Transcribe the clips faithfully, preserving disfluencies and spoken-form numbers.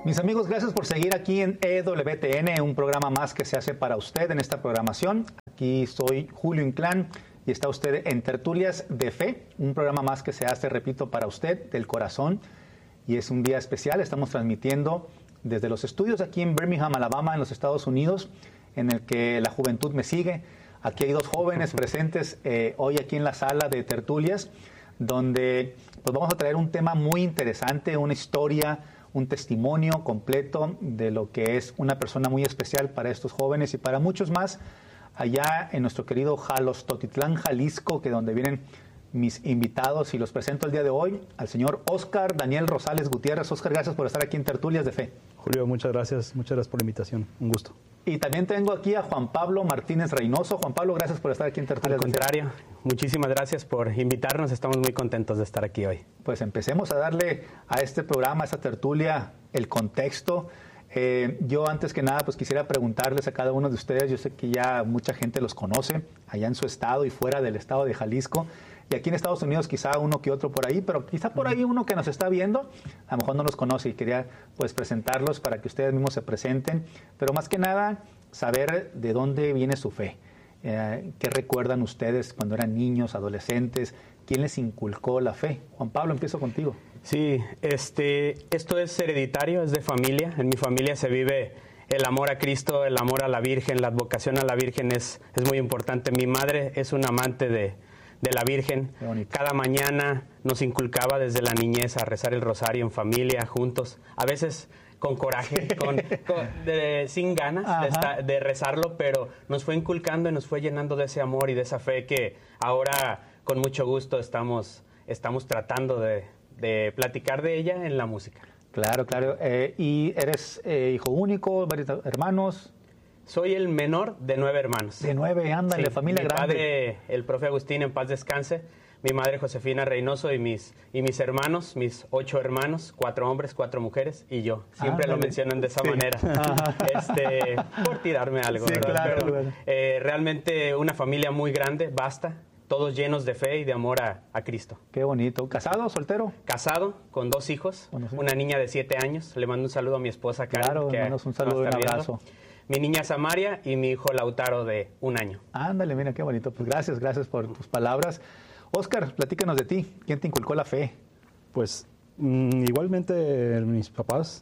Mis amigos, gracias por seguir aquí en E W T N, un programa más que se hace para usted en esta programación. Aquí soy Julio Inclán y está usted en Tertulias de Fe, un programa más que se hace, repito, para usted del corazón. Y es un día especial, estamos transmitiendo desde los estudios aquí en Birmingham, Alabama, en los Estados Unidos, en el que la juventud me sigue. Aquí hay dos jóvenes presentes eh, hoy aquí en la sala de tertulias, donde pues, vamos a traer un tema muy interesante, una historia, un testimonio completo de lo que es una persona muy especial para estos jóvenes y para muchos más allá en nuestro querido Jalostotitlán, Jalisco, que donde vienen mis invitados, y los presento el día de hoy al señor Óscar Daniel Rosales Gutiérrez. Óscar, gracias por estar aquí en Tertulias de Fe. Julio, muchas gracias, muchas gracias por la invitación, un gusto. Y también tengo aquí a Juan Pablo Martínez Reynoso. Juan Pablo, gracias por estar aquí en Tertulias de Fe. Al contrario, muchísimas gracias por invitarnos, estamos muy contentos de estar aquí hoy. Pues empecemos a darle a este programa, a esta tertulia, el contexto. Eh, yo antes que nada pues quisiera preguntarles a cada uno de ustedes, yo sé que ya mucha gente los conoce allá en su estado y fuera del estado de Jalisco, y aquí en Estados Unidos quizá uno que otro por ahí, pero quizá por ahí uno que nos está viendo, a lo mejor no los conoce y quería pues presentarlos para que ustedes mismos se presenten, pero más que nada saber de dónde viene su fe, eh, qué recuerdan ustedes cuando eran niños, adolescentes, quién les inculcó la fe. Juan Pablo, empiezo contigo. Sí, este, esto es hereditario, es de familia. En mi familia se vive el amor a Cristo, el amor a la Virgen, la advocación a la Virgen es, es muy importante. Mi madre es una amante de, de la Virgen. Cada mañana nos inculcaba desde la niñez a rezar el rosario en familia, juntos. A veces con coraje, con, con, de, sin ganas de, esta, de rezarlo, pero nos fue inculcando y nos fue llenando de ese amor y de esa fe que ahora con mucho gusto estamos, estamos tratando de... de platicar de ella en la música. Claro, claro. Eh, ¿Y eres eh, hijo único, varios hermanos? Soy el menor de nueve hermanos. De nueve, ándale, sí, familia mi grande. Mi padre, el profe Agustín, en paz descanse, mi madre Josefina Reynoso y mis, y mis hermanos, mis ocho hermanos, cuatro hombres, cuatro mujeres y yo. Siempre ándale. Lo mencionan de esa sí. manera, este, por tirarme algo, sí, ¿verdad? Claro, Pero, claro. Eh, realmente una familia muy grande, basta. Todos llenos de fe y de amor a, a Cristo. Qué bonito. ¿Casado, soltero? Casado, con dos hijos, bueno, sí. Una niña de siete años. Le mando un saludo a mi esposa Karen. Claro, que un saludo y un abrazo. Mi niña Samaria y mi hijo Lautaro de un año. Ándale, mira, qué bonito. Pues gracias, gracias por tus palabras. Óscar, platícanos de ti. ¿Quién te inculcó la fe? Pues mm, igualmente mis papás,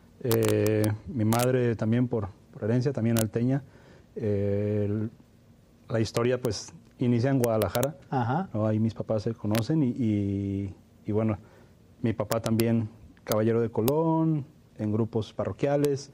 eh, mi madre también por, por herencia, también alteña. Eh, el, la historia, pues... inicia en Guadalajara, ¿no? Ahí mis papás se conocen y, y, y bueno, mi papá también caballero de Colón, en grupos parroquiales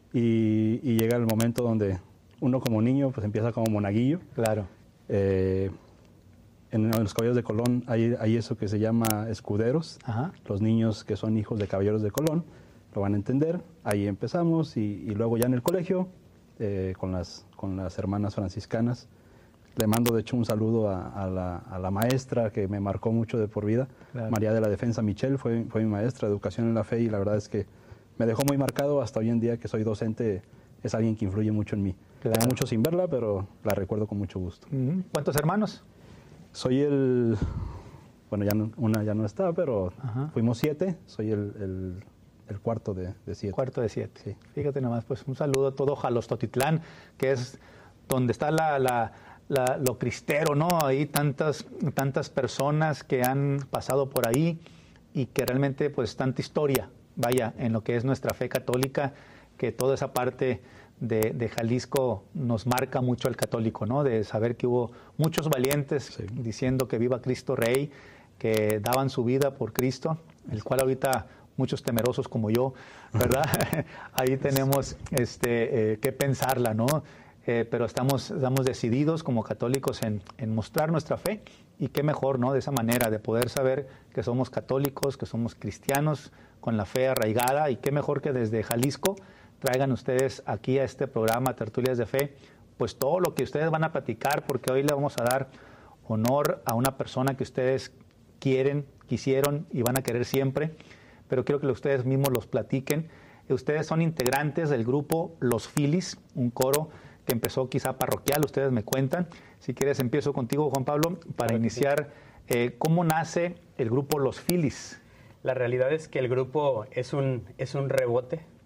y, y llega el momento donde uno como niño pues empieza como monaguillo. Claro. Eh, en, en los caballeros de Colón hay, hay eso que se llama escuderos. Ajá. Los niños que son hijos de caballeros de Colón lo van a entender. Ahí empezamos y, y luego ya en el colegio eh, con, las, con las hermanas franciscanas. Le mando, de hecho, un saludo a, a, la, a la maestra que me marcó mucho de por vida. Claro. María de la Defensa Michel fue, fue mi maestra de Educación en la Fe y la verdad es que me dejó muy marcado hasta hoy en día que soy docente. Es alguien que influye mucho en mí. Claro. Tengo mucho sin verla, pero la recuerdo con mucho gusto. Uh-huh. ¿Cuántos hermanos? Soy el... Bueno, ya no, una ya no está, pero uh-huh. fuimos siete. Soy el, el, el cuarto de, de siete. Cuarto de siete. Sí. Fíjate nomás, pues un saludo a todo Jalostotitlán, que es donde está la... la La, lo cristero, ¿no? Hay tantas, tantas personas que han pasado por ahí y que realmente, pues, tanta historia, vaya, en lo que es nuestra fe católica, que toda esa parte de, de Jalisco nos marca mucho al católico, ¿no? De saber que hubo muchos valientes sí. diciendo que viva Cristo Rey, que daban su vida por Cristo, el cual ahorita muchos temerosos como yo, ¿verdad? Ahí tenemos este, eh, que pensarla, ¿no? Eh, pero estamos, estamos decididos como católicos en, en mostrar nuestra fe y qué mejor, ¿no? De esa manera, de poder saber que somos católicos, que somos cristianos con la fe arraigada y qué mejor que desde Jalisco traigan ustedes aquí a este programa Tertulias de Fe, pues todo lo que ustedes van a platicar, porque hoy le vamos a dar honor a una persona que ustedes quieren, quisieron y van a querer siempre, pero quiero que ustedes mismos los platiquen. Ustedes son integrantes del grupo Los Filis, un coro que empezó quizá parroquial, ustedes me cuentan. Si quieres, empiezo contigo, Juan Pablo, para claro iniciar. Sí. Eh, ¿Cómo nace el grupo Los Filis? La realidad es que el grupo es un, es un rebote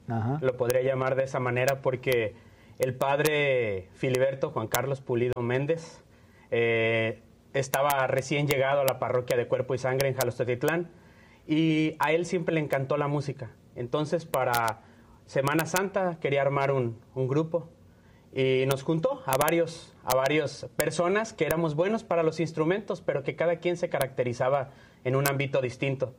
Ajá. Lo podría llamar de esa manera porque el padre Filiberto, Juan Carlos Pulido Méndez, eh, estaba recién llegado a la parroquia de Cuerpo y Sangre en Jalostotitlán y a él siempre le encantó la música. Entonces, para Semana Santa quería armar un, un grupo y nos juntó a varios a varias personas que éramos buenos para los instrumentos, pero que cada quien se caracterizaba en un ámbito distinto.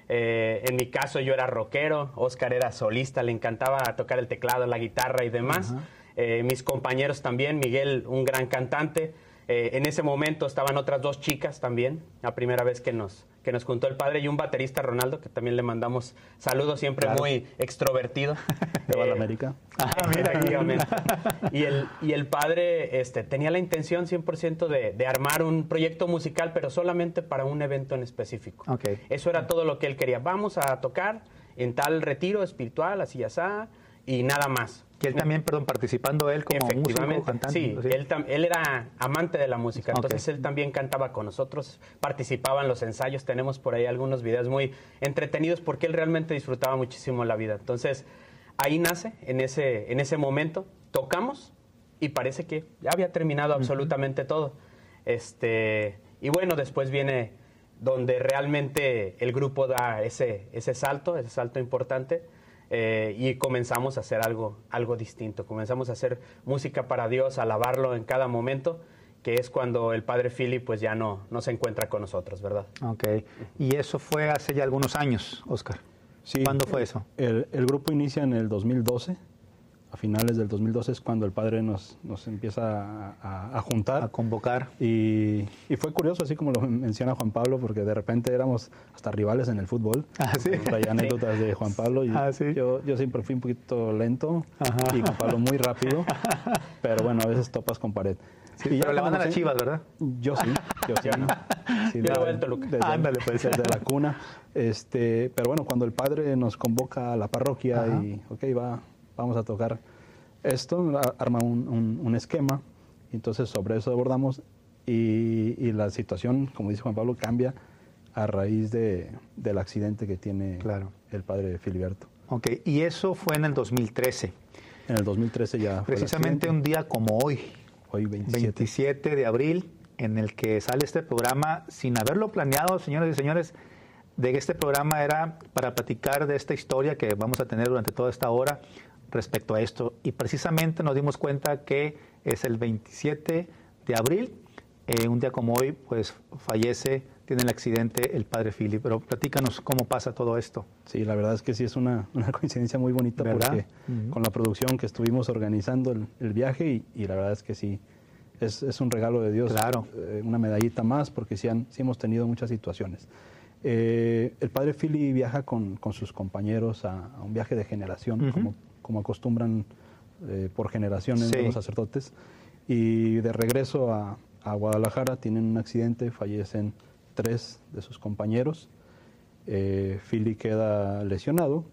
Eh, en mi caso yo era rockero, Oscar era solista, le encantaba tocar el teclado, la guitarra y demás. Uh-huh. eh, mis compañeros también, Miguel, un gran cantante. Eh, en ese momento estaban otras dos chicas también, la primera vez que nos, que nos juntó el padre, y un baterista, Ronaldo, que también le mandamos saludos, siempre claro. muy extrovertido. De eh, América. Ah, mira, efectivamente. Y el, y el padre este, tenía la intención cien por ciento de, de armar un proyecto musical, pero solamente para un evento en específico. Okay. Eso era todo lo que él quería. Vamos a tocar en tal retiro espiritual, así y así, y nada más. Que él también, perdón, participando él como músico, cantante. Sí, ¿sí? Él, él era amante de la música, entonces okay. él también cantaba con nosotros, participaba en los ensayos, tenemos por ahí algunos videos muy entretenidos porque él realmente disfrutaba muchísimo la vida. Entonces, ahí nace, en ese, en ese momento, tocamos y parece que ya había terminado absolutamente uh-huh. todo. Este, y bueno, después viene donde realmente el grupo da ese, ese salto, ese salto importante. Eh, y comenzamos a hacer algo, algo distinto. Comenzamos a hacer música para Dios, a alabarlo en cada momento, que es cuando el padre Philly pues ya no, no se encuentra con nosotros, ¿verdad? Ok. Y eso fue hace ya algunos años, Oscar. Sí. ¿Cuándo fue eso? El, el grupo inicia en el dos mil doce. A finales del dos mil doce es cuando el padre nos, nos empieza a, a, a juntar. A convocar. Y, y fue curioso, así como lo menciona Juan Pablo, porque de repente éramos hasta rivales en el fútbol. Ah, ¿sí? Hay anécdotas sí. de Juan Pablo. Y ah, ¿sí? yo, yo siempre fui un poquito lento. Ajá. Y Juan Pablo muy rápido. Pero bueno, a veces topas con pared. Sí, y pero le van a las Chivas, ¿verdad? Yo sí, yo sí. ¿no? sí yo voy al Toluca. Desde, Ándale, pues. desde la cuna. Este, pero bueno, cuando el padre nos convoca a la parroquia Ajá. y, ok, va, vamos a tocar esto, arma un, un, un esquema, y entonces sobre eso abordamos y, y la situación, como dice Juan Pablo, cambia a raíz de, del accidente que tiene claro. el padre Filiberto. Ok, y eso fue en el dos mil trece. En el dos mil trece ya fue precisamente un día como hoy, hoy veintisiete. veintisiete de abril, en el que sale este programa sin haberlo planeado, señores y señores, de que este programa era para platicar de esta historia que vamos a tener durante toda esta hora respecto a esto, y precisamente nos dimos cuenta que es el veintisiete de abril, eh, un día como hoy, pues fallece, tiene el accidente el padre Philly. Pero platícanos cómo pasa todo esto. Sí, la verdad es que sí es una, una coincidencia muy bonita, ¿verdad? Porque uh-huh. con la producción que estuvimos organizando el, el viaje y, y la verdad es que sí, es, es un regalo de Dios, claro. eh, una medallita más, porque sí, han, sí hemos tenido muchas situaciones. Eh, el padre Philly viaja con, con sus compañeros a, a un viaje de generación, uh-huh. como como acostumbran eh, por generaciones sí. los sacerdotes, y de regreso a, a Guadalajara tienen un accidente, fallecen tres de sus compañeros, eh, Philly queda lesionado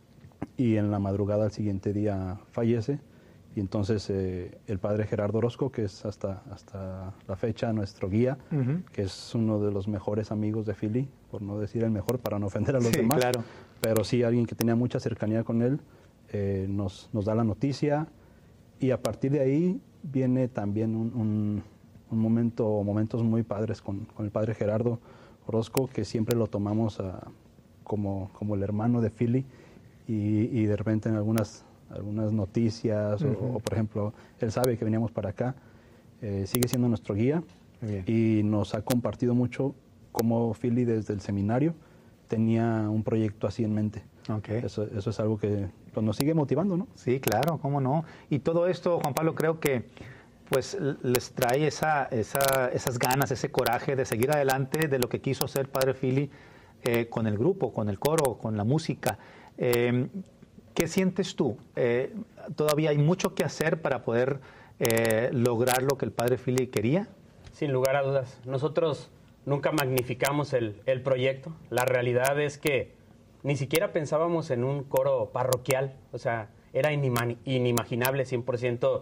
y en la madrugada al siguiente día fallece, y entonces eh, el padre Gerardo Orozco, que es hasta, hasta la fecha nuestro guía, uh-huh. que es uno de los mejores amigos de Philly, por no decir el mejor para no ofender a los sí, demás, claro. pero sí alguien que tenía mucha cercanía con él, Eh, nos, nos da la noticia, y a partir de ahí viene también un, un, un momento, momentos muy padres con, con el padre Gerardo Orozco, que siempre lo tomamos a, como, como el hermano de Philly, y, y de repente en algunas, algunas noticias, uh-huh. o, o por ejemplo, él sabe que veníamos para acá, eh, sigue siendo nuestro guía, Bien. y nos ha compartido mucho cómo Philly desde el seminario tenía un proyecto así en mente. Okay. Eso, eso es algo que pues, nos sigue motivando, ¿no? Sí, claro, cómo no. Y todo esto, Juan Pablo, creo que pues les trae esa, esa, esas ganas, ese coraje de seguir adelante de lo que quiso hacer padre Philly eh, con el grupo, con el coro, con la música. Eh, ¿Qué sientes tú? Eh, ¿Todavía hay mucho que hacer para poder eh, lograr lo que el padre Philly quería? Sin lugar a dudas. Nosotros nunca magnificamos el, el proyecto. La realidad es que ni siquiera pensábamos en un coro parroquial, o sea, era inima- inimaginable cien por ciento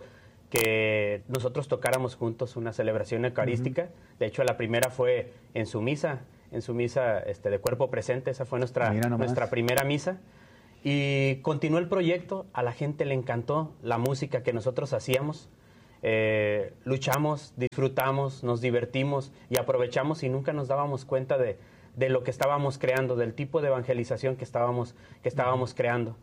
que nosotros tocáramos juntos una celebración eucarística. Uh-huh. De hecho, la primera fue en su misa, en su misa este, de cuerpo presente, esa fue nuestra, nuestra primera misa. Y continuó el proyecto, a la gente le encantó la música que nosotros hacíamos. Eh, luchamos, disfrutamos, nos divertimos y aprovechamos y nunca nos dábamos cuenta de, de lo que estábamos creando, del tipo de evangelización que estábamos, que estábamos creando.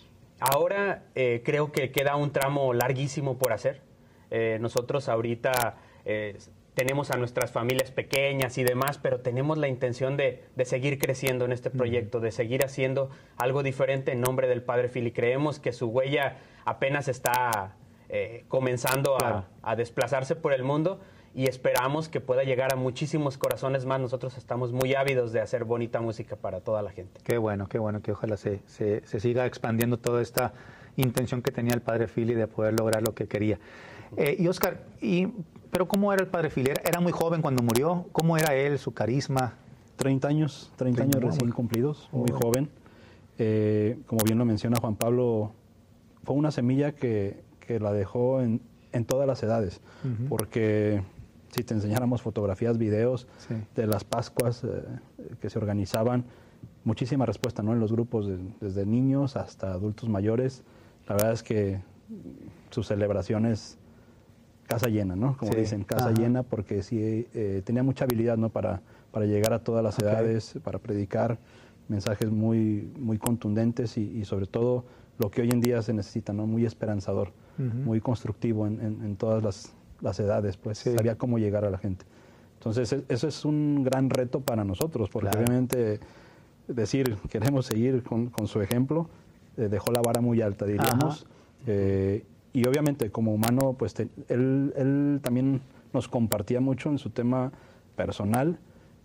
Ahora eh, creo que queda un tramo larguísimo por hacer. Eh, nosotros ahorita eh, tenemos a nuestras familias pequeñas y demás, pero tenemos la intención de, de seguir creciendo en este proyecto, de seguir haciendo algo diferente en nombre del Padre Phil. Y creemos que su huella apenas está eh, comenzando claro. a, a desplazarse por el mundo y esperamos que pueda llegar a muchísimos corazones más. Nosotros estamos muy ávidos de hacer bonita música para toda la gente. Qué bueno, qué bueno, que ojalá se, se, se siga expandiendo toda esta intención que tenía el Padre Phil de poder lograr lo que quería. Eh, y Oscar, y, ¿pero cómo era el Padre Phil? ¿Era muy joven cuando murió? ¿Cómo era él, su carisma? treinta años, treinta años recién cumplidos, muy oh. joven. Eh, como bien lo menciona Juan Pablo, fue una semilla que, que la dejó en, en todas las edades, uh-huh. porque si te enseñáramos fotografías, videos sí. de las Pascuas eh, que se organizaban, muchísima respuesta, ¿no? En los grupos, de, desde niños hasta adultos mayores. La verdad es que sus celebraciones, casa llena, ¿no? Como sí. dicen, casa Ajá. llena, porque sí eh, tenía mucha habilidad, ¿no? Para, para llegar a todas las okay. edades, para predicar mensajes muy, muy contundentes y, y sobre todo lo que hoy en día se necesita, ¿no? Muy esperanzador, uh-huh. muy constructivo en, en, en todas las, las edades, pues sí. sabía cómo llegar a la gente. Entonces, eso es un gran reto para nosotros, porque claro. obviamente decir, queremos seguir con, con su ejemplo, eh, dejó la vara muy alta, diríamos. Eh, y obviamente, como humano, pues te, él, él también nos compartía mucho en su tema personal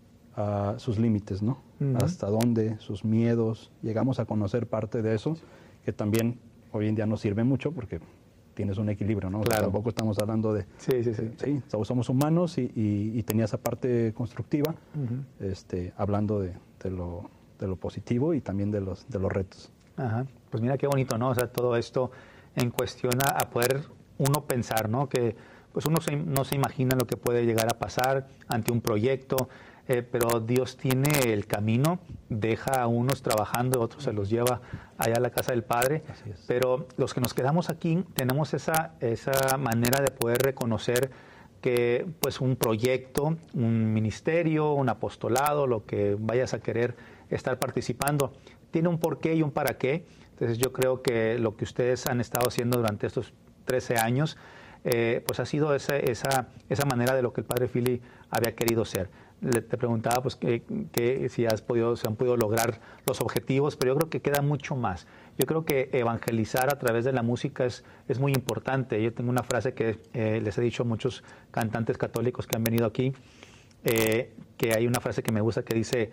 uh, sus límites, ¿no? Uh-huh. Hasta dónde, sus miedos. Llegamos a conocer parte de eso, que también hoy en día nos sirve mucho porque tienes un equilibrio, ¿no? Claro. O sea, tampoco estamos hablando de... Sí, sí, sí. Sí, somos humanos y, y, y tenía esa parte constructiva, uh-huh. este, hablando de, de, lo, de lo positivo y también de los, de los retos. Ajá. Pues mira qué bonito, ¿no? O sea, todo esto en cuestión a, a poder uno pensar, ¿no? Que pues uno se, no se imagina lo que puede llegar a pasar ante un proyecto, eh, pero Dios tiene el camino, deja a unos trabajando, otros se los lleva allá a la casa del Padre. Así es. Pero los que nos quedamos aquí tenemos esa, esa manera de poder reconocer que pues un proyecto, un ministerio, un apostolado, lo que vayas a querer estar participando, tiene un porqué y un para qué. Entonces yo creo que lo que ustedes han estado haciendo durante estos trece años, eh, pues ha sido esa, esa, esa manera de lo que el Padre Phil había querido ser. Le, te preguntaba pues que, que si has podido, se han podido lograr los objetivos, pero yo creo que queda mucho más. Yo creo que evangelizar a través de la música es, es muy importante. Yo tengo una frase que eh, les he dicho a muchos cantantes católicos que han venido aquí, eh, que hay una frase que me gusta que dice,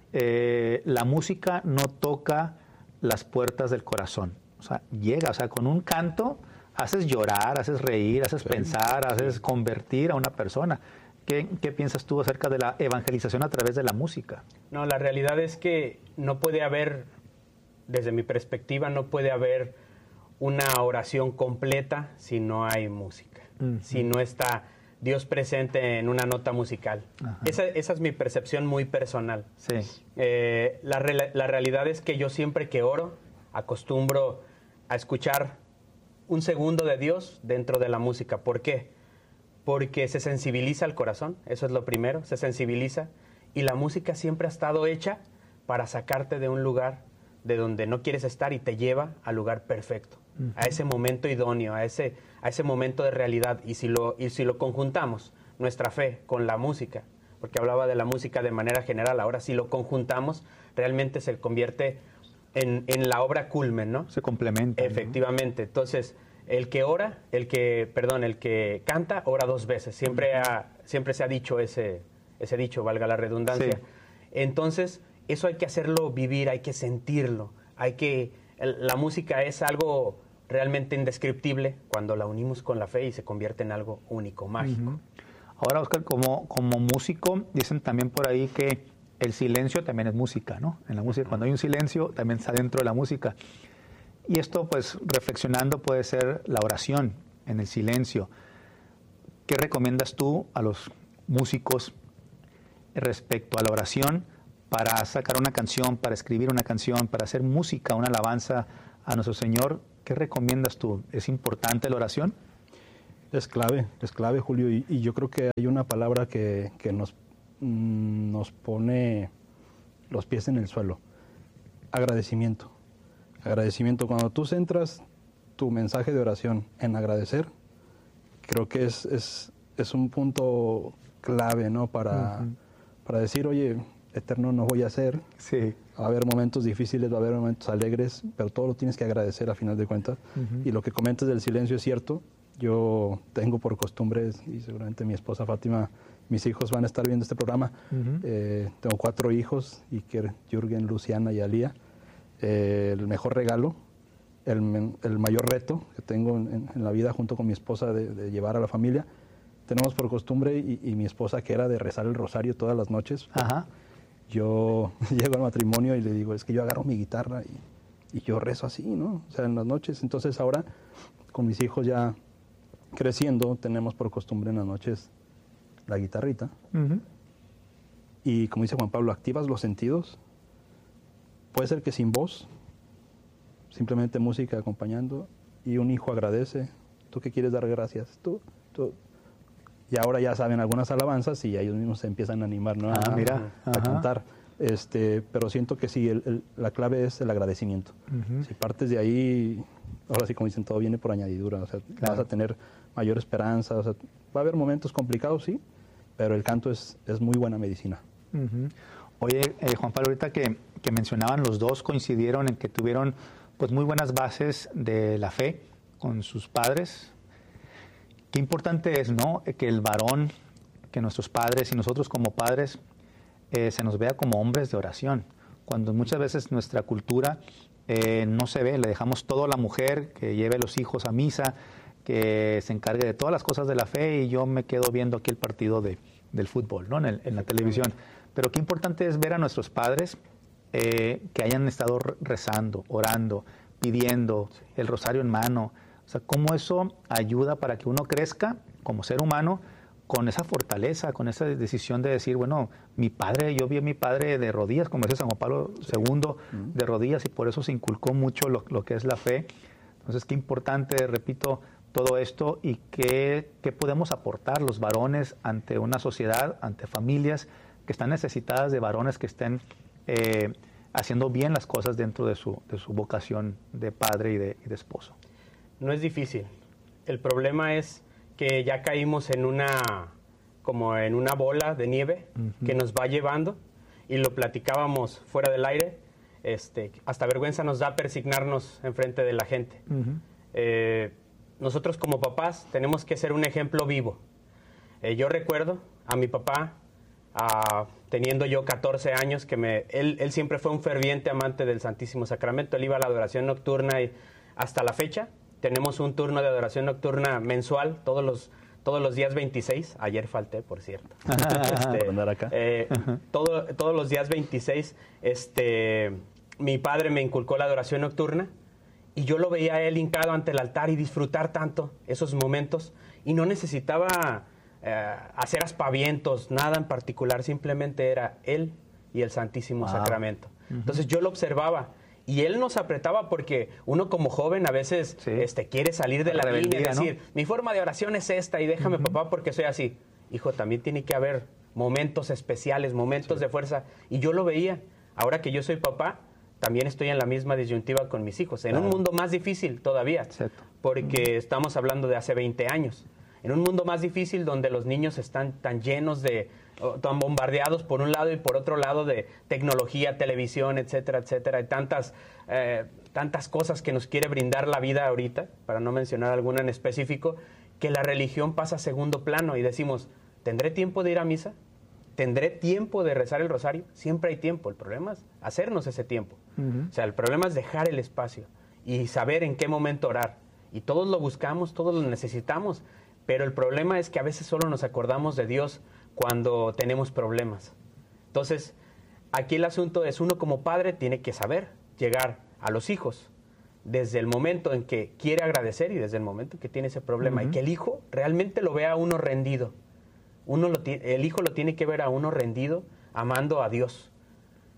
eh, la música no toca las puertas del corazón. O sea, llega, o sea, con un canto haces llorar, haces reír, haces sí, pensar, haces sí. convertir a una persona. ¿Qué, ¿Qué piensas tú acerca de la evangelización a través de la música? No, la realidad es que no puede haber, desde mi perspectiva, no puede haber una oración completa si no hay música, uh-huh. si no está Dios presente en una nota musical. Esa, esa es mi percepción muy personal. Sí. Eh, la, la realidad es que yo siempre que oro acostumbro a escuchar un segundo de Dios dentro de la música. ¿Por qué? Porque se sensibiliza el corazón, eso es lo primero, se sensibiliza, y la música siempre ha estado hecha para sacarte de un lugar de donde no quieres estar y te lleva al lugar perfecto, uh-huh. a ese momento idóneo, a ese, a ese momento de realidad. Y si, lo, y si lo conjuntamos, nuestra fe con la música, porque hablaba de la música de manera general, ahora si lo conjuntamos, realmente se convierte en, en la obra culmen, ¿no? Se complementa. Efectivamente, ¿no? Entonces, el que ora, el que, perdón, el que canta, ora dos veces. Siempre, uh-huh. ha, siempre se ha dicho ese, ese dicho, valga la redundancia. Sí. Entonces, eso hay que hacerlo vivir, hay que sentirlo, hay que... La música es algo realmente indescriptible cuando la unimos con la fe y se convierte en algo único, mágico. Uh-huh. Ahora, Oscar, como, como músico, dicen también por ahí que el silencio también es música, ¿no? En la música, cuando hay un silencio, también está dentro de la música. Y esto, pues, reflexionando, puede ser la oración en el silencio. ¿Qué recomiendas tú a los músicos respecto a la oración para sacar una canción, para escribir una canción, para hacer música, una alabanza a nuestro Señor, ¿qué recomiendas tú? ¿Es importante la oración? Es clave, es clave, Julio, y, y yo creo que hay una palabra que, que nos, mm, nos pone los pies en el suelo. Agradecimiento. Agradecimiento. Cuando tú centras tu mensaje de oración en agradecer, creo que es, es, es un punto clave, ¿no? Para, uh-huh. para decir, oye, eterno no voy a ser. Sí. Va a haber momentos difíciles, va a haber momentos alegres, pero todo lo tienes que agradecer a final de cuentas. Uh-huh. Y lo que comentas del silencio es cierto. Yo tengo por costumbre, y seguramente mi esposa Fátima, mis hijos van a estar viendo este programa. Uh-huh. Eh, tengo cuatro hijos, Iker, Jürgen, Luciana y Alía. Eh, el mejor regalo, el, el mayor reto que tengo en, en la vida junto con mi esposa de, de llevar a la familia. Tenemos por costumbre, y, y mi esposa, que era de rezar el rosario todas las noches. Ajá. Yo llego al matrimonio y le digo, es que yo agarro mi guitarra y, y yo rezo así, ¿no? O sea, en las noches. Entonces ahora, con mis hijos ya creciendo, tenemos por costumbre en las noches la guitarrita. Uh-huh. Y como dice Juan Pablo, activas los sentidos. Puede ser que sin voz, simplemente música acompañando, y un hijo agradece. ¿Tú qué quieres dar gracias? Tú, tú. Y ahora ya saben algunas alabanzas y ellos mismos se empiezan a animar, ¿no? Ah, a, mira. a, a cantar. Este, pero siento que sí, el, el, la clave es el agradecimiento. Uh-huh. Si partes de ahí, ahora sí, como dicen, todo viene por añadidura. O sea, claro, vas a tener mayor esperanza. O sea, va a haber momentos complicados, sí, pero el canto es, es muy buena medicina. Uh-huh. Oye, eh, Juan Pablo, ahorita que, que mencionaban, los dos coincidieron en que tuvieron pues muy buenas bases de la fe con sus padres. Qué importante es, ¿no?, que el varón, que nuestros padres y nosotros como padres eh, se nos vea como hombres de oración. Cuando muchas veces nuestra cultura eh, no se ve, le dejamos todo a la mujer, que lleve a los hijos a misa, que se encargue de todas las cosas de la fe, y yo me quedo viendo aquí el partido de, del fútbol, ¿no?, en, el, en la televisión. Pero qué importante es ver a nuestros padres eh, que hayan estado rezando, orando, pidiendo, el rosario en mano. O sea, cómo eso ayuda para que uno crezca como ser humano con esa fortaleza, con esa decisión de decir, bueno, mi padre, yo vi a mi padre de rodillas, como dice San Juan Pablo segundo, sí. de rodillas, y por eso se inculcó mucho lo, lo que es la fe. Entonces, qué importante, repito, todo esto, y qué, qué podemos aportar los varones ante una sociedad, ante familias que están necesitadas de varones que estén eh, haciendo bien las cosas dentro de su, de su vocación de padre y de, y de esposo. No es difícil. El problema es que ya caímos en una, como en una bola de nieve uh-huh. que nos va llevando, y lo platicábamos fuera del aire, este, hasta vergüenza nos da persignarnos enfrente de la gente. Uh-huh. Eh, nosotros como papás tenemos que ser un ejemplo vivo. Eh, yo recuerdo a mi papá, a, teniendo yo catorce años, que me, él, él siempre fue un ferviente amante del Santísimo Sacramento. Él iba a la adoración nocturna, y hasta la fecha tenemos un turno de adoración nocturna mensual, todos los, todos los días veintiséis. Ayer falté, por cierto. este, ¿Por andar acá? Eh, todo, todos los días veintiséis, este, mi padre me inculcó la adoración nocturna, y yo lo veía a él hincado ante el altar y disfrutar tanto esos momentos, y no necesitaba eh, hacer aspavientos, nada en particular, simplemente era él y el Santísimo wow. Sacramento. Uh-huh. Entonces yo lo observaba. Y él nos apretaba, porque uno como joven a veces sí. este, quiere salir de la, la línea y decir, ¿no?, mi forma de oración es esta y déjame, uh-huh. papá, porque soy así. Hijo, también tiene que haber momentos especiales, momentos sí. de fuerza. Y yo lo veía. Ahora que yo soy papá, también estoy en la misma disyuntiva con mis hijos. En claro. un mundo más difícil todavía, Exacto. porque uh-huh. estamos hablando de hace veinte años. En un mundo más difícil donde los niños están tan llenos de... tan bombardeados por un lado y por otro lado de tecnología, televisión, etcétera, etcétera, y tantas, eh, tantas cosas que nos quiere brindar la vida ahorita, para no mencionar alguna en específico, que la religión pasa a segundo plano, y decimos, ¿tendré tiempo de ir a misa? ¿Tendré tiempo de rezar el rosario? Siempre hay tiempo. El problema es hacernos ese tiempo. Uh-huh. O sea, el problema es dejar el espacio y saber en qué momento orar. Y todos lo buscamos, todos lo necesitamos, pero el problema es que a veces solo nos acordamos de Dios cuando tenemos problemas. Entonces, aquí el asunto es, uno como padre tiene que saber llegar a los hijos desde el momento en que quiere agradecer y desde el momento en que tiene ese problema, uh-huh. y que el hijo realmente lo vea a uno rendido. Uno lo el hijo lo tiene que ver a uno rendido, amando a Dios.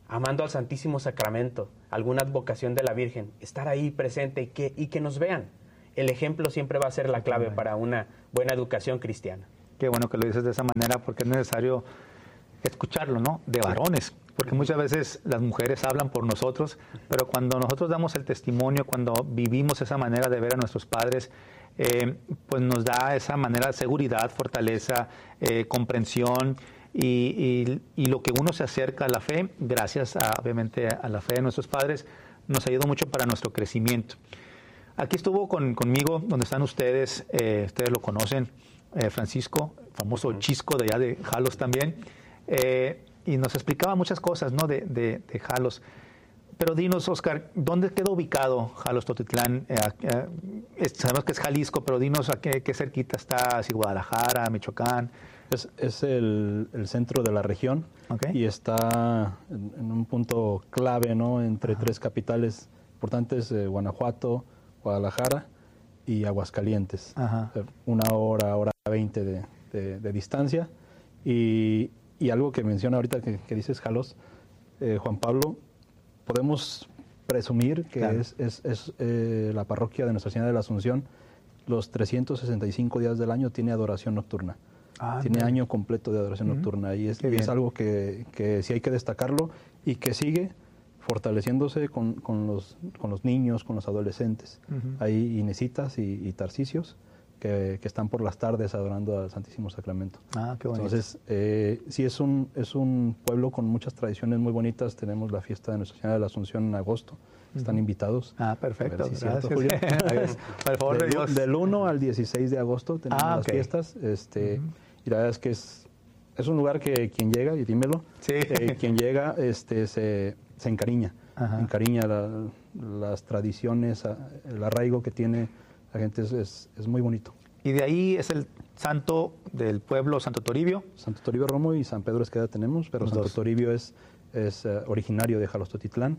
amando al Santísimo Sacramento, alguna advocación de la Virgen, estar ahí presente y que, y que nos vean. El ejemplo siempre va a ser la clave para una buena educación cristiana. Qué bueno que lo dices de esa manera, porque es necesario escucharlo, ¿no? De varones, porque muchas veces las mujeres hablan por nosotros, pero cuando nosotros damos el testimonio, cuando vivimos esa manera de ver a nuestros padres, eh, pues nos da esa manera de seguridad, fortaleza, eh, comprensión, y, y, y lo que uno se acerca a la fe, gracias a, obviamente a la fe de nuestros padres, nos ayudó mucho para nuestro crecimiento. Aquí estuvo con, conmigo, donde están ustedes, eh, ustedes lo conocen, eh, Francisco, famoso Chisco de allá de Jalos también, eh, y nos explicaba muchas cosas, ¿no? de, de, de Jalos. Pero dinos, Oscar, ¿dónde queda ubicado Jalos Totitlán? Eh, eh, sabemos que es Jalisco, pero dinos a qué, qué cerquita está, si Guadalajara, Michoacán. Es, es el, el centro de la región, okay, y está en, en un punto clave, ¿no? Entre Ajá. tres capitales importantes, eh, Guanajuato, Guadalajara y Aguascalientes. Ajá. Una hora, hora veinte de, de, de distancia. Y, y algo que menciona ahorita que, que dices, Jalos, eh, Juan Pablo, podemos presumir que claro. es, es, es eh, la parroquia de Nuestra Señora de la Asunción, los trescientos sesenta y cinco días del año tiene adoración nocturna. Ah, tiene bien. año completo de adoración uh-huh. nocturna. Y es, y es algo que, que sí hay que destacarlo y que sigue fortaleciéndose con, con, los, con los niños, con los adolescentes. Uh-huh. Hay Inesitas y, y Tarcisios que, que están por las tardes adorando al Santísimo Sacramento. Ah, qué bonito. Entonces, eh, sí es un, es un pueblo con muchas tradiciones muy bonitas. Tenemos la fiesta de Nuestra Señora de la Asunción en agosto. Están uh-huh. invitados. Ah, perfecto. Si Gracias. Cierto, Julio. Por favor de, de Dios. Del uno al dieciséis de agosto tenemos ah, las okay. fiestas. Este, uh-huh. Y la verdad es que es, es un lugar que quien llega, y dímelo, sí. eh, quien llega este, se, se encariña. Ajá. Encariña la, las tradiciones, el arraigo que tiene la gente es, es, es muy bonito. Y de ahí es el santo del pueblo, Santo Toribio. Santo Toribio Romo y San Pedro Esqueda tenemos, pero Los Santo dos. Toribio es, es uh, originario de Jalos Totitlán.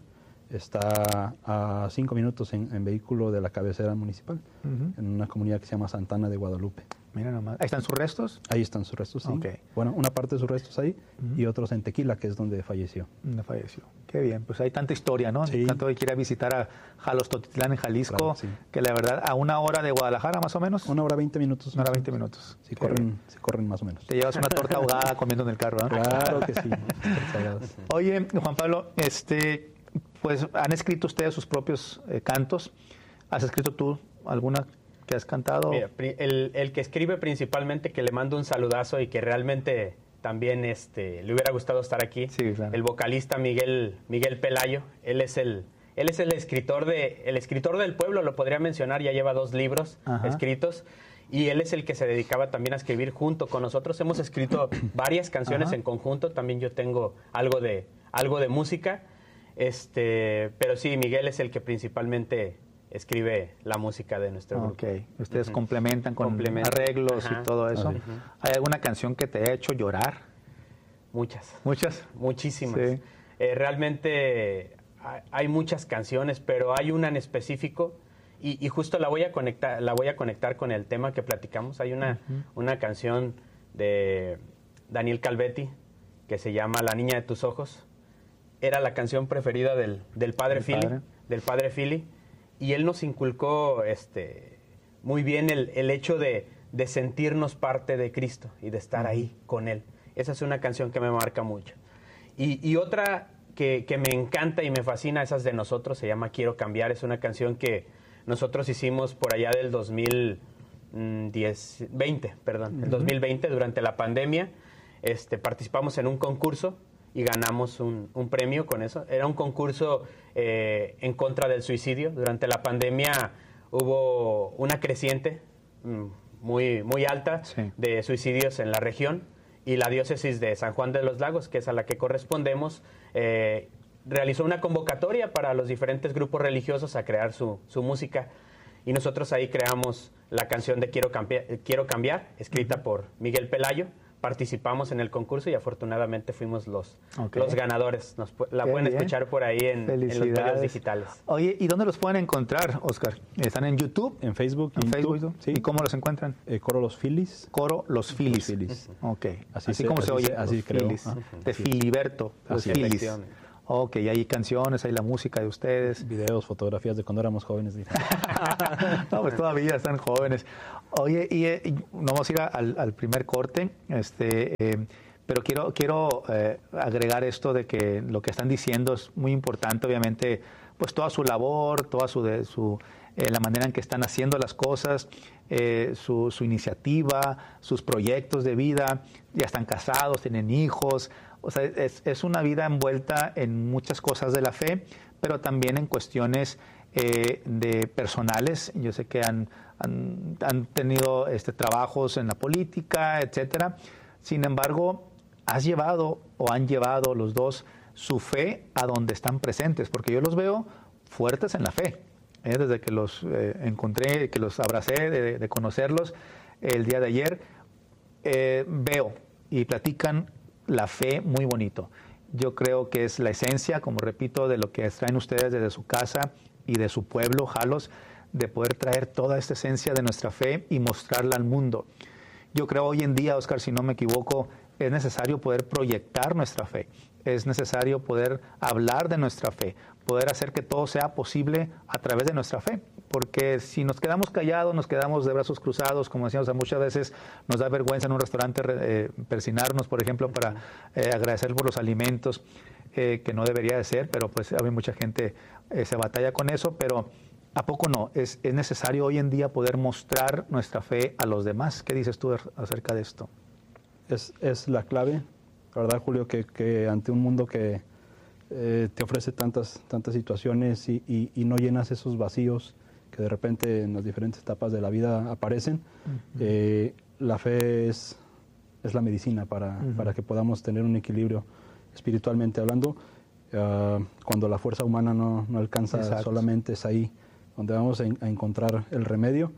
Está a cinco minutos en, en vehículo de la cabecera municipal, uh-huh. en una comunidad que se llama Santana de Guadalupe. Mira nomás. ¿Ahí están sus restos? Ahí están sus restos, sí. Okay. Bueno, una parte de sus restos ahí uh-huh. y otros en Tequila, que es donde falleció. Donde falleció. Qué bien. Pues hay tanta historia, ¿no? Sí. Tanto que quiera visitar a Jalos Totitlán en Jalisco, claro, sí. que la verdad, a una hora de Guadalajara más o menos. Una hora veinte minutos. Una hora veinte minutos. Sí, corren, sí, corren más o menos. Te llevas una torta ahogada comiendo en el carro, ¿no? Claro que sí. Oye, Juan Pablo, este, pues han escrito ustedes sus propios eh, cantos. ¿Has escrito tú alguna que has cantado? Mira, el, el que escribe principalmente, que le mando un saludazo y que realmente también este, le hubiera gustado estar aquí, sí, claro. el vocalista Miguel, Miguel Pelayo. Él es el, él es el escritor de, el escritor del pueblo, lo podría mencionar, ya lleva dos libros Ajá. escritos. Y él es el que se dedicaba también a escribir junto con nosotros. Hemos escrito varias canciones Ajá. en conjunto. También yo tengo algo de, algo de música. Este, pero sí, Miguel es el que principalmente escribe la música de nuestro grupo. Ok. Ustedes uh-huh. complementan con Complementan. arreglos Ajá. y todo eso. Uh-huh. ¿Hay alguna canción que te haya hecho llorar? Muchas. ¿Muchas? Muchísimas. Sí. Eh, realmente hay muchas canciones, pero hay una en específico. Y, y justo la voy a conectar, la voy a conectar con el tema que platicamos. Hay una, uh-huh. una canción de Daniel Calvetti que se llama La niña de tus ojos. Era la canción preferida del, del padre Philly, del padre Philly, y él nos inculcó este, muy bien el, el hecho de, de sentirnos parte de Cristo y de estar uh-huh. ahí con Él. Esa es una canción que me marca mucho. Y, y otra que, que me encanta y me fascina, esa es de nosotros, se llama Quiero Cambiar. Es una canción que nosotros hicimos por allá del dos mil veinte, perdón, uh-huh. el dos mil veinte, durante la pandemia. Este, participamos en un concurso y ganamos un, un premio con eso. Era un concurso eh, en contra del suicidio. Durante la pandemia hubo una creciente muy, muy alta sí. de suicidios en la región, y la diócesis de San Juan de los Lagos, que es a la que correspondemos, eh, realizó una convocatoria para los diferentes grupos religiosos a crear su, su música, y nosotros ahí creamos la canción de Quiero Cambiar, Quiero Cambiar escrita uh-huh. por Miguel Pelayo. Participamos en el concurso y afortunadamente fuimos los, okay. los ganadores. Nos, la Qué pueden bien. escuchar por ahí en, en los medios digitales. Oye, ¿y dónde los pueden encontrar, Oscar? ¿Están en YouTube? En Facebook. ¿En YouTube, Facebook? Sí. ¿Y cómo los encuentran? Eh, Coro Los Filis. Coro Los Filis. Los Filis. Ok. Así, así se, como así se oye. Se, así creo. Filis. Ah, de Filiberto. Los Filis. Ok. Ok, hay canciones, hay la música de ustedes. Videos, fotografías de cuando éramos jóvenes. No, pues todavía están jóvenes. Oye, y, y vamos a ir al, al primer corte, este, eh, pero quiero, quiero eh, agregar esto de que lo que están diciendo es muy importante, obviamente, pues toda su labor, toda su, de, su eh, la manera en que están haciendo las cosas, eh, su, su iniciativa, sus proyectos de vida, ya están casados, tienen hijos. O sea, es, es una vida envuelta en muchas cosas de la fe, pero también en cuestiones eh, de personales. Yo sé que han, han, han tenido este, trabajos en la política, etcétera. Sin embargo, has llevado o han llevado los dos su fe a donde están presentes, porque yo los veo fuertes en la fe. ¿eh? Desde que los eh, encontré, que los abracé, de, de conocerlos el día de ayer, eh, veo y platican la fe muy bonito. Yo creo que es la esencia, como repito, de lo que traen ustedes desde su casa y de su pueblo, Jalos, de poder traer toda esta esencia de nuestra fe y mostrarla al mundo. Yo creo hoy en día, Oscar, si no me equivoco, es necesario poder proyectar nuestra fe, es necesario poder hablar de nuestra fe, poder hacer que todo sea posible a través de nuestra fe. Porque si nos quedamos callados, nos quedamos de brazos cruzados, como decíamos, a muchas veces nos da vergüenza en un restaurante eh, persinarnos, por ejemplo, para eh, agradecer por los alimentos, eh, que no debería de ser, pero pues hay mucha gente eh, se batalla con eso, pero ¿a poco no? Es, es necesario hoy en día poder mostrar nuestra fe a los demás. ¿Qué dices tú acerca de esto? Es, es la clave, la verdad, Julio, que, que ante un mundo que eh, te ofrece tantas, tantas situaciones y, y, y no llenas esos vacíos que de repente en las diferentes etapas de la vida aparecen, uh-huh. eh, la fe es, es la medicina para, uh-huh. para que podamos tener un equilibrio espiritualmente hablando. Uh, cuando la fuerza humana no, no alcanza, Exacto. solamente es ahí donde vamos a, a encontrar el remedio.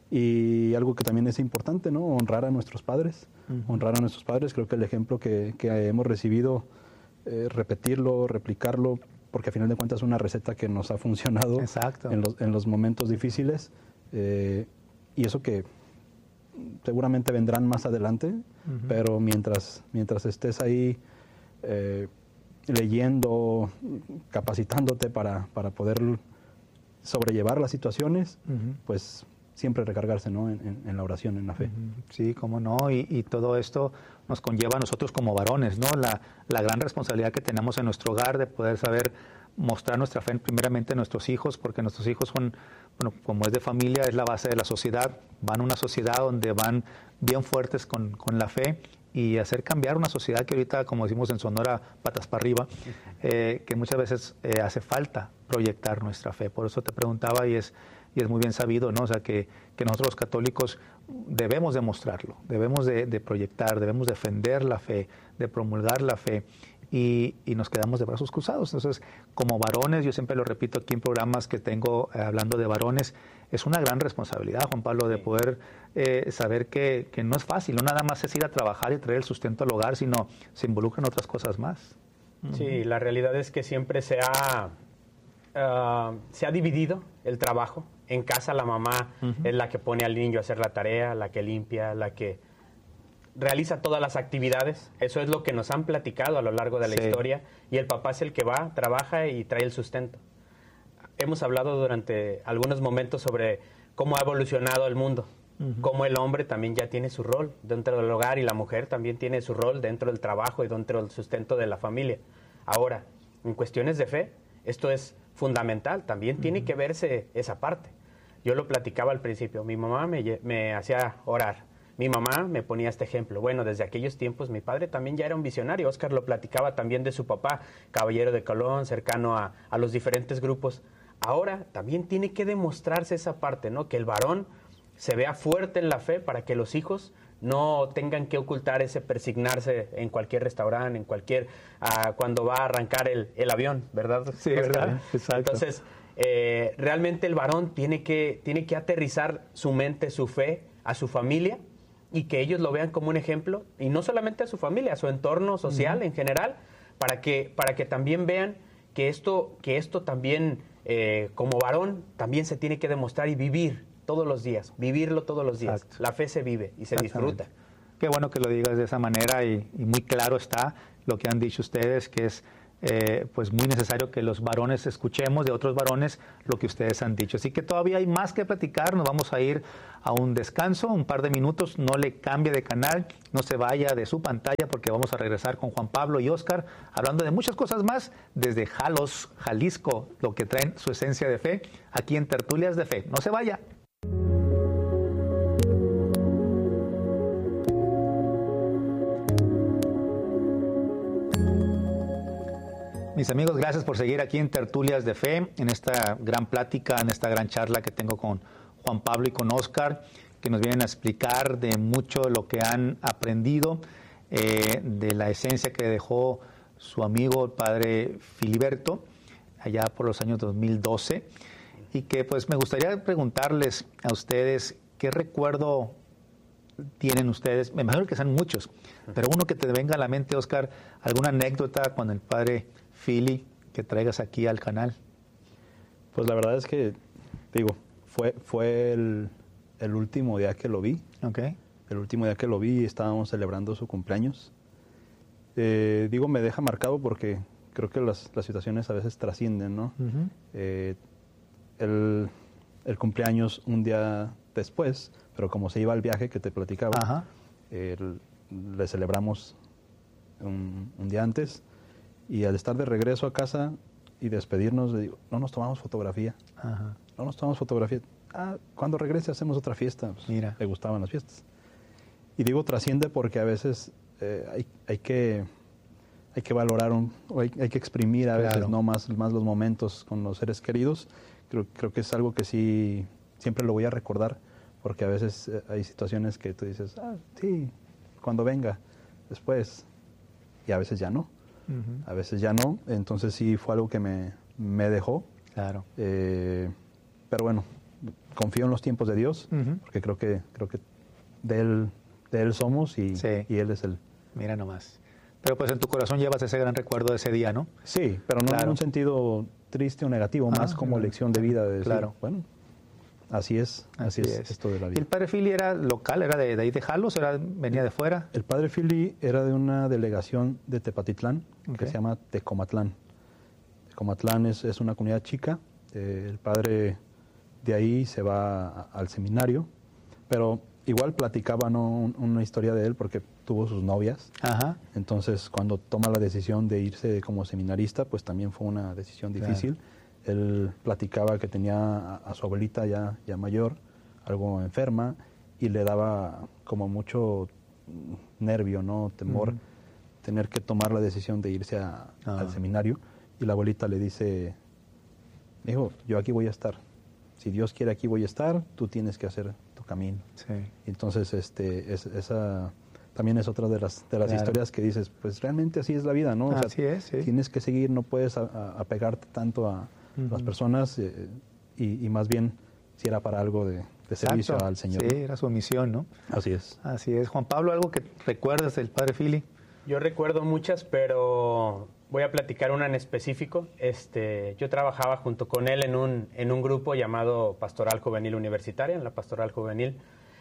Y algo que también es importante, ¿no? Honrar a nuestros padres. Uh-huh. Honrar a nuestros padres. Creo que el ejemplo que, que hemos recibido, eh, repetirlo, replicarlo, porque a final de cuentas es una receta que nos ha funcionado en los, en los momentos difíciles, eh, y eso que seguramente vendrán más adelante, uh-huh. pero mientras, mientras estés ahí eh, leyendo, capacitándote para, para poder sobrellevar las situaciones, uh-huh. pues siempre recargarse, ¿no? en, en, en la oración, en la fe. Uh-huh. Sí, cómo no, y, y todo esto nos conlleva a nosotros como varones, ¿no? La, la gran responsabilidad que tenemos en nuestro hogar de poder saber mostrar nuestra fe primeramente a nuestros hijos, porque nuestros hijos son, bueno, como es de familia, es la base de la sociedad, van a una sociedad donde van bien fuertes con, con la fe, y hacer cambiar una sociedad que ahorita, como decimos en Sonora, patas para arriba, eh, que muchas veces eh, hace falta proyectar nuestra fe. Por eso te preguntaba, y es y es muy bien sabido, ¿no? O sea, que, que nosotros los católicos debemos demostrarlo, debemos de, de proyectar, debemos defender la fe, de promulgar la fe, y, y nos quedamos de brazos cruzados. Entonces, como varones, yo siempre lo repito aquí en programas que tengo eh, hablando de varones, es una gran responsabilidad, Juan Pablo, de poder eh, saber que, que no es fácil, no nada más es ir a trabajar y traer el sustento al hogar, sino se involucran otras cosas más. Sí, la realidad es que siempre se ha, uh, se ha dividido el trabajo. En casa la mamá uh-huh. es la que pone al niño a hacer la tarea, la que limpia, la que realiza todas las actividades. Eso es lo que nos han platicado a lo largo de la sí. historia. Y el papá es el que va, trabaja y trae el sustento. Hemos hablado durante algunos momentos sobre cómo ha evolucionado el mundo. Uh-huh. Cómo el hombre también ya tiene su rol dentro del hogar y la mujer también tiene su rol dentro del trabajo y dentro del sustento de la familia. Ahora, en cuestiones de fe, esto es fundamental. También uh-huh. tiene que verse esa parte. Yo lo platicaba al principio. Mi mamá me, me hacía orar. Mi mamá me ponía este ejemplo. Bueno, desde aquellos tiempos mi padre también ya era un visionario. Oscar lo platicaba también de su papá, caballero de Colón, cercano a, a los diferentes grupos. Ahora también tiene que demostrarse esa parte, ¿no? Que el varón se vea fuerte en la fe para que los hijos no tengan que ocultar ese persignarse en cualquier restaurante, en cualquier... Uh, cuando va a arrancar el, el avión, ¿verdad? Sí, ¿verdad? Exacto. Entonces... Eh, realmente el varón tiene que, tiene que aterrizar su mente, su fe a su familia, y que ellos lo vean como un ejemplo, y no solamente a su familia, a su entorno social uh-huh. en general, para que, para que también vean que esto, que esto también eh, como varón también se tiene que demostrar y vivir todos los días, vivirlo todos los días. Exacto. La fe se vive y se disfruta. Qué bueno que lo digas de esa manera, y, y muy claro está lo que han dicho ustedes, que es eh, pues muy necesario que los varones escuchemos de otros varones lo que ustedes han dicho. Así que todavía hay más que platicar, nos vamos a ir a un descanso, un par de minutos, no le cambie de canal, no se vaya de su pantalla porque vamos a regresar con Juan Pablo y Oscar hablando de muchas cosas más desde Jalos, Jalisco, lo que traen su esencia de fe aquí en Tertulias de Fe. No se vaya. Mis amigos, gracias por seguir aquí en Tertulias de Fe, en esta gran plática, en esta gran charla que tengo con Juan Pablo y con Oscar, que nos vienen a explicar de mucho de lo que han aprendido, eh, de la esencia que dejó su amigo, el padre Filiberto, allá por los años dos mil doce, y que pues me gustaría preguntarles a ustedes qué recuerdo tienen ustedes, me imagino que sean muchos, pero uno que te venga a la mente, Oscar, alguna anécdota con el padre Fili que traigas aquí al canal. Pues la verdad es que, digo, fue, fue el, el último día que lo vi. Okay. El último día que lo vi, estábamos celebrando su cumpleaños. Eh, digo, me deja marcado porque creo que las, las situaciones a veces trascienden, ¿no? Uh-huh. eh, el, el cumpleaños un día después, pero como se iba al viaje que te platicaba, uh-huh. eh, le celebramos un, un día antes. Y al estar de regreso a casa y despedirnos, le digo, no nos tomamos fotografía. Ajá. No nos tomamos fotografía. Ah, cuando regrese hacemos otra fiesta. Pues, Mira. Le gustaban las fiestas. Y digo, trasciende porque a veces eh, hay, hay, que, hay que valorar, un, hay, hay que exprimir a veces, claro. ¿no? más, más los momentos con los seres queridos. Creo, creo que es algo que sí, siempre lo voy a recordar, porque a veces eh, hay situaciones que tú dices, ah, sí, cuando venga, después, y a veces ya no. Uh-huh. A veces ya no, entonces sí fue algo que me, me dejó. Claro. Eh, pero bueno, confío en los tiempos de Dios, uh-huh. porque creo que creo que de Él, de él somos y, sí. y Él es el... Mira nomás. Pero pues en tu corazón llevas ese gran recuerdo de ese día, ¿no? Sí, pero no claro. en un sentido triste o negativo, ah, más como lección de vida. De decir, claro. Bueno, así es, así, así es, es esto de la vida. ¿Y el padre Fili era local, era de, de ahí de Jalos, era, venía de fuera? El padre Fili era de una delegación de Tepatitlán, okay. que se llama Tecomatlán. Tecomatlán es, es una comunidad chica, eh, el padre de ahí se va a, al seminario, pero igual platicaba, ¿no? Un, una historia de él porque tuvo sus novias. Ajá. Entonces cuando toma la decisión de irse como seminarista, pues también fue una decisión difícil. Claro. Él platicaba que tenía a, a su abuelita ya, ya mayor, algo enferma, y le daba como mucho nervio, ¿no? Temor, uh-huh. tener que tomar la decisión de irse a, uh-huh. al seminario. Y la abuelita le dice, hijo, yo aquí voy a estar. Si Dios quiere, aquí voy a estar, tú tienes que hacer tu camino. Sí. Entonces, este, es, esa también es otra de las, de las claro. historias que dices, pues realmente así es la vida, ¿no? O sea, así es, sí. Tienes que seguir, no puedes a, a, apegarte tanto a Uh-huh. las personas eh, y, y más bien si era para algo de, de servicio al Señor. Sí, era su misión, ¿no? Así es. Así es. Juan Pablo, ¿algo que recuerdas del padre Fili? Yo recuerdo muchas, pero voy a platicar una en específico. Este, yo trabajaba junto con él en un, en un grupo llamado Pastoral Juvenil Universitaria, en la Pastoral Juvenil,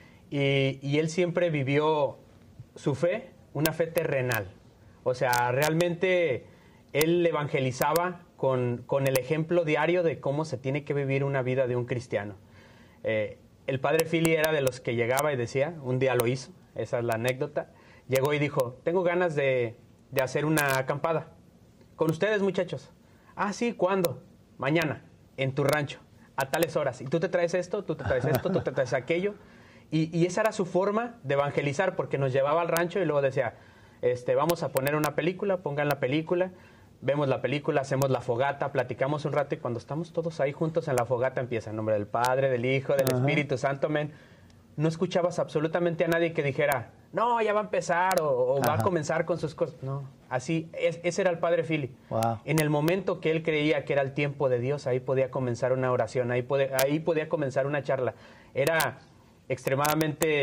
y, y él siempre vivió su fe, una fe terrenal. O sea, realmente él evangelizaba Con, con el ejemplo diario de cómo se tiene que vivir una vida de un cristiano. Eh, el padre Fili era de los que llegaba y decía, un día lo hizo, esa es la anécdota, llegó y dijo, tengo ganas de, de hacer una acampada. Con ustedes, muchachos. Ah, sí, ¿cuándo? Mañana, en tu rancho, a tales horas. Y tú te traes esto, tú te traes esto, tú te traes aquello. Y, y esa era su forma de evangelizar, porque nos llevaba al rancho y luego decía, este, vamos a poner una película, pongan la película, vemos la película, hacemos la fogata, platicamos un rato y cuando estamos todos ahí juntos en la fogata empieza en nombre del Padre, del Hijo, del Ajá. Espíritu Santo, amén. No escuchabas absolutamente a nadie que dijera, no, ya va a empezar o, o va a comenzar con sus cosas. No, así, es, ese era el padre Fili. Wow. En el momento que él creía que era el tiempo de Dios, ahí podía comenzar una oración, ahí, podía, ahí podía comenzar una charla. Era extremadamente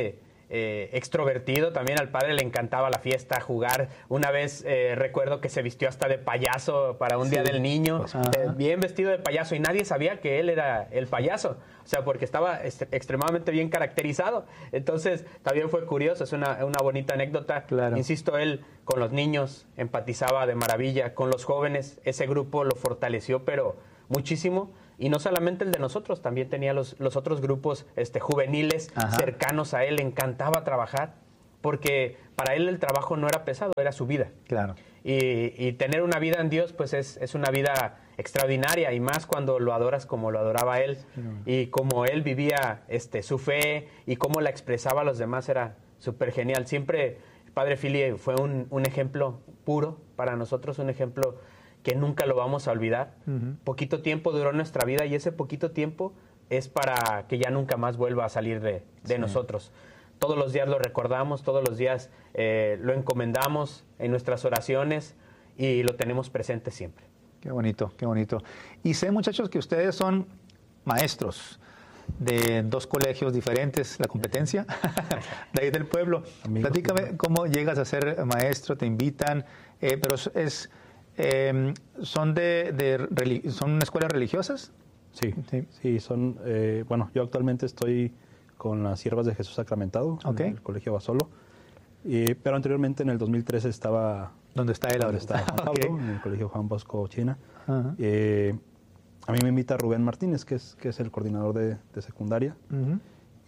eh, extrovertido, también al padre le encantaba la fiesta, jugar. Una vez eh, recuerdo que se vistió hasta de payaso para un sí. día del niño, eh, bien vestido de payaso, y nadie sabía que él era el payaso, o sea, porque estaba est extremadamente bien caracterizado. Entonces también fue curioso, es una, una bonita anécdota. Claro. Insisto, él con los niños empatizaba de maravilla, con los jóvenes, ese grupo lo fortaleció pero muchísimo. Y no solamente el de nosotros, también tenía los, los otros grupos este, juveniles Ajá. cercanos a él. Le encantaba trabajar, porque para él el trabajo no era pesado, era su vida. Claro. Y, y tener una vida en Dios, pues es, es una vida extraordinaria, y más cuando lo adoras como lo adoraba él, sí. y como él vivía este, su fe, y cómo la expresaba a los demás, era súper genial. Siempre el Padre Philly fue un, un ejemplo puro para nosotros, un ejemplo que nunca lo vamos a olvidar. Uh-huh. Poquito tiempo duró nuestra vida, y ese poquito tiempo es para que ya nunca más vuelva a salir de, de sí. nosotros. Todos los días lo recordamos, todos los días eh, lo encomendamos en nuestras oraciones, y lo tenemos presente siempre. Qué bonito, qué bonito. Y sé, muchachos, que ustedes son maestros de dos colegios diferentes, la competencia, de ahí del pueblo. Amigos, platícame cómo llegas a ser maestro, te invitan, eh, pero es... Eh, ¿Son de, de son escuelas religiosas? Sí, sí, sí son, eh, bueno, yo actualmente estoy con las Siervas de Jesús Sacramentado, okay. en el Colegio Basolo, y, pero anteriormente en el dos mil trece estaba... ¿Dónde está él ahora? Está Juan Pablo, okay. en el Colegio Juan Bosco, China. Uh-huh. eh, a mí me invita Rubén Martínez, que es, que es el coordinador de, de secundaria, uh-huh.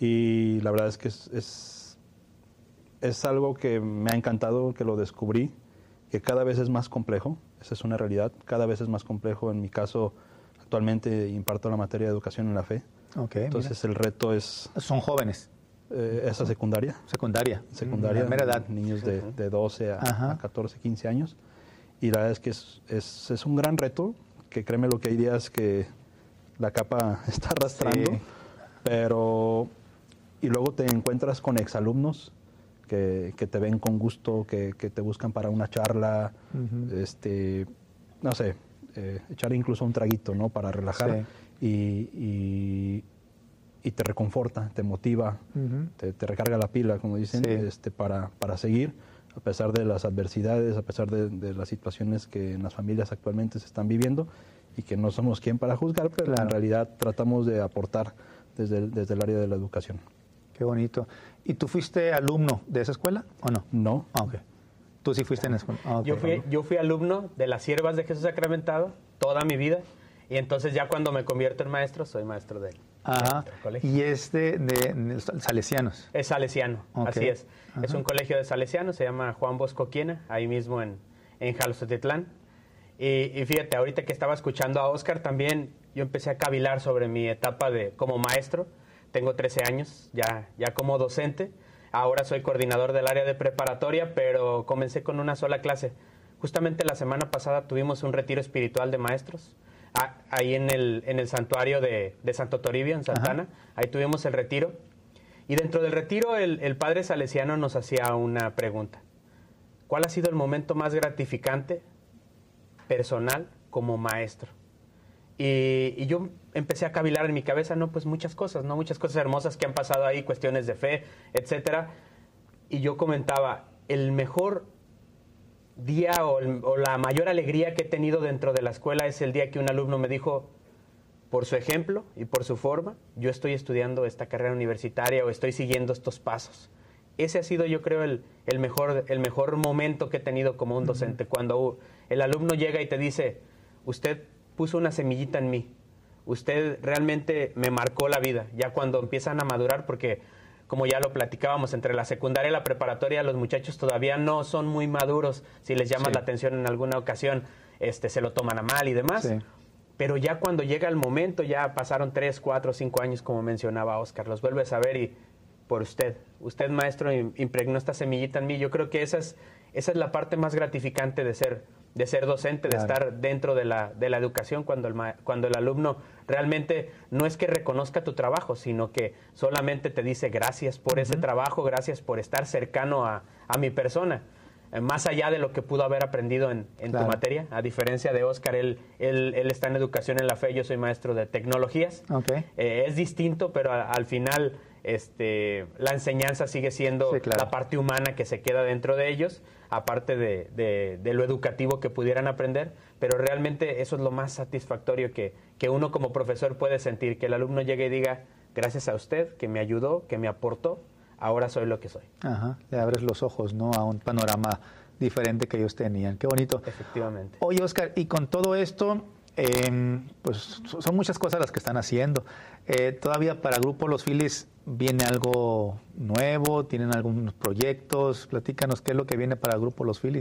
y la verdad es que es, es, es algo que me ha encantado, que lo descubrí, que cada vez es más complejo. Esa es una realidad. Cada vez es más complejo. En mi caso, actualmente imparto la materia de educación en la fe. Okay, Entonces, mira. el reto es... ¿Son jóvenes? Eh, esa secundaria. Secundaria. Secundaria. Primera edad. Niños de, de doce a, a catorce, quince años. Y la verdad es que es, es, es un gran reto, que créeme lo que hay días que la capa está arrastrando. Sí. Pero... Y luego te encuentras con exalumnos Que, que te ven con gusto, que, que te buscan para una charla, uh-huh. este, no sé, eh, echar incluso un traguito, ¿no? Para relajar, sí. y, y, y te reconforta, te motiva, uh-huh. te, te recarga la pila, como dicen, sí. este, para, para seguir, a pesar de las adversidades, a pesar de, de las situaciones que en las familias actualmente se están viviendo, y que no somos quien para juzgar, pero claro. en realidad tratamos de aportar desde el, desde el área de la educación. Qué bonito. ¿Y tú fuiste alumno de esa escuela o no? No. Ah, ok. Tú sí fuiste en la escuela. Ah, okay. yo, fui, yo fui alumno de las Siervas de Jesús Sacramentado toda mi vida, y entonces ya cuando me convierto en maestro, soy maestro de él. Ajá. Y es de, de, de salesianos. Es salesiano, okay. así es. Ajá. Es un colegio de salesianos, se llama Juan Bosco Quiena, ahí mismo en, en Jalostotitlán. Y, y fíjate, ahorita que estaba escuchando a Oscar, también yo empecé a cavilar sobre mi etapa de como maestro. Tengo trece años, ya, ya como docente. Ahora soy coordinador del área de preparatoria, pero comencé con una sola clase. Justamente la semana pasada tuvimos un retiro espiritual de maestros, a, ahí en el, en el santuario de, de Santo Toribio, en Santana. Ajá. Ahí tuvimos el retiro. Y dentro del retiro, el, el padre salesiano nos hacía una pregunta. ¿Cuál ha sido el momento más gratificante, personal, como maestro? Y, y yo empecé a cavilar en mi cabeza, no, pues muchas cosas, ¿no? Muchas cosas hermosas que han pasado ahí, cuestiones de fe, etcétera. Y yo comentaba, el mejor día o, el, o la mayor alegría que he tenido dentro de la escuela es el día que un alumno me dijo, por su ejemplo y por su forma, yo estoy estudiando esta carrera universitaria o estoy siguiendo estos pasos. Ese ha sido, yo creo, el, el, mejor, el mejor momento que he tenido como un docente, uh-huh. cuando el alumno llega y te dice, usted puso una semillita en mí, usted realmente me marcó la vida, ya cuando empiezan a madurar, porque como ya lo platicábamos, entre la secundaria y la preparatoria los muchachos todavía no son muy maduros, si les llamas sí. la atención en alguna ocasión, este, se lo toman a mal y demás, sí. pero ya cuando llega el momento, ya pasaron tres, cuatro, cinco años, como mencionaba Oscar, los vuelves a ver y por usted, usted maestro impregnó esta semillita en mí. Yo creo que esa es, esa es la parte más gratificante de ser, de ser docente, claro. de estar dentro de la, de la educación, cuando el, cuando el alumno realmente no es que reconozca tu trabajo, sino que solamente te dice gracias por uh-huh. ese trabajo, gracias por estar cercano a, a mi persona. eh, más allá de lo que pudo haber aprendido en, en claro. tu materia. A diferencia de Oscar, él, él, él está en educación en la fe, yo soy maestro de tecnologías. Okay. Eh, es distinto, pero a, al final este, la enseñanza sigue siendo sí, claro. la parte humana que se queda dentro de ellos, aparte de, de, de lo educativo que pudieran aprender, pero realmente eso es lo más satisfactorio que, que uno como profesor puede sentir, que el alumno llegue y diga, gracias a usted, que me ayudó, que me aportó, ahora soy lo que soy. Ajá, le abres los ojos, ¿no?, a un panorama diferente que ellos tenían. Qué bonito. Efectivamente. Oye, Oscar, y con todo esto, eh, pues son muchas cosas las que están haciendo. Eh, todavía para Grupo Los Phillies viene algo nuevo, tienen algunos proyectos. Platícanos qué es lo que viene para Grupo Los Phillies.